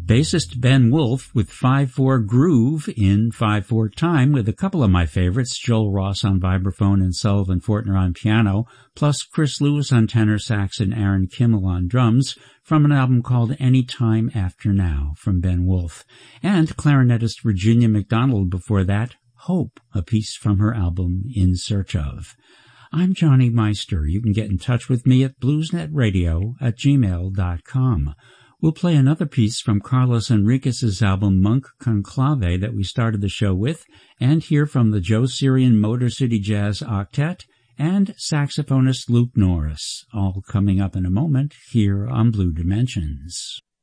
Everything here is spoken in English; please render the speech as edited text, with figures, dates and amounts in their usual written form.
Bassist Ben Wolf with 5/4 groove in 5/4 time with a couple of my favorites, Joel Ross on vibraphone and Sullivan Fortner on piano, plus Chris Lewis on tenor sax and Aaron Kimmel on drums, from an album called Any Time After Now from Ben Wolf. And clarinetist Virginia McDonald before that, Hope, a piece from her album In Search Of. I'm Johnny Meister. You can get in touch with me at bluesnetradio@gmail.com. We'll play another piece from Carlos Enriquez's album Monk Conclave that we started the show with, and hear from the Joe Syrian Motor City Jazz Octet and saxophonist Luke Norris, all coming up in a moment here on Blue Dimensions.